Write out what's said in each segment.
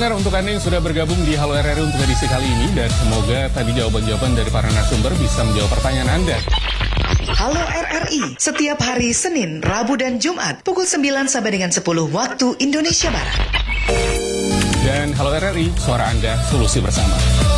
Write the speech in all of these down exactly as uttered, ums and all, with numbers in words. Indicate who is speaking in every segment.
Speaker 1: Pendengar, untuk Anda yang sudah bergabung di Halo R R I untuk edisi kali ini, dan semoga tadi jawaban-jawaban dari para narasumber bisa menjawab pertanyaan Anda.
Speaker 2: Halo R R I, setiap hari Senin, Rabu, dan Jumat, pukul sembilan sampai dengan sepuluh waktu Indonesia Barat.
Speaker 1: Dan Halo R R I, suara Anda, solusi bersama.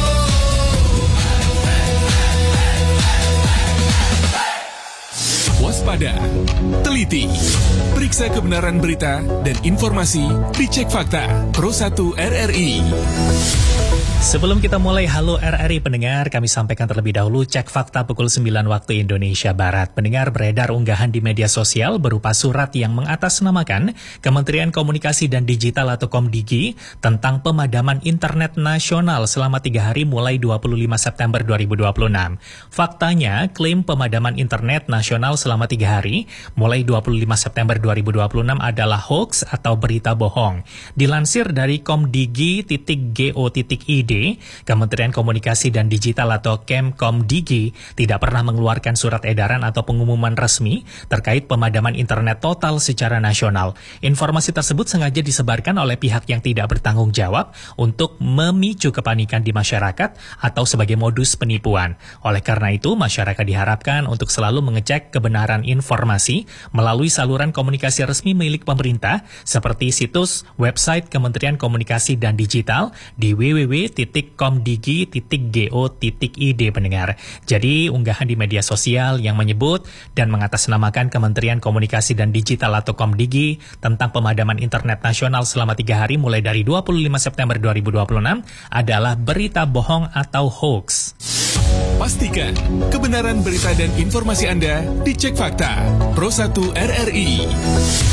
Speaker 3: Waspada, teliti, periksa kebenaran berita dan informasi, dicek fakta. Pro satu R R I.
Speaker 4: Sebelum kita mulai Halo R R I pendengar, kami sampaikan terlebih dahulu cek fakta pukul sembilan waktu Indonesia Barat. Pendengar, beredar unggahan di media sosial berupa surat yang mengatasnamakan Kementerian Komunikasi dan Digital atau Komdigi tentang pemadaman internet nasional selama tiga hari mulai dua puluh lima September dua ribu dua puluh enam. Faktanya, klaim pemadaman internet nasional selama tiga hari mulai dua puluh lima September dua ribu dua puluh enam adalah hoax atau berita bohong. Dilansir dari komdigi titik go titik id, Kementerian Komunikasi dan Digital atau Kemkomdigi tidak pernah mengeluarkan surat edaran atau pengumuman resmi terkait pemadaman internet total secara nasional. Informasi tersebut sengaja disebarkan oleh pihak yang tidak bertanggung jawab untuk memicu kepanikan di masyarakat atau sebagai modus penipuan. Oleh karena itu, masyarakat diharapkan untuk selalu mengecek kebenaran informasi melalui saluran komunikasi resmi milik pemerintah seperti situs website Kementerian Komunikasi dan Digital di w w w titik komdigi titik go titik id pendengar. Jadi unggahan di media sosial yang menyebut dan mengatasnamakan Kementerian Komunikasi dan Digital atau Komdigi tentang pemadaman internet nasional selama tiga hari mulai dari dua puluh lima September dua ribu dua puluh enam adalah berita bohong atau hoax.
Speaker 3: Pastikan kebenaran berita dan informasi Anda dicek fakta. Pro satu R R I.